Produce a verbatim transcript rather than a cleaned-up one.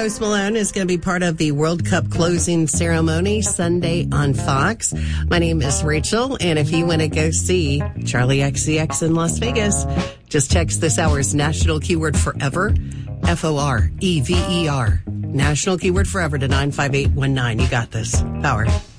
Post Malone is going to be part of the World Cup closing ceremony Sunday on Fox. My name is Rachel, and if you want to go see Charlie X C X in Las Vegas, just text this hour's national keyword forever, F O R E V E R. National keyword forever to nine five eight one nine. You got this. Power.